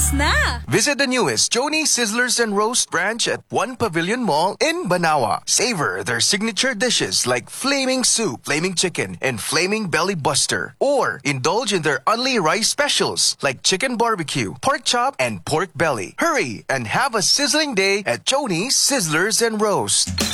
Tapos na! Visit the newest Joni Sizzlers and Roast branch at One Pavilion Mall in Banawa. Savor their signature dishes like Flaming Soup, Flaming Chicken, and Flaming Belly Buster. Or indulge in their only rice specials like Chicken Barbecue, Pork Chop, and Pork Belly. Hurry and have a sizzling day at Joni's Sizzlers and Roast.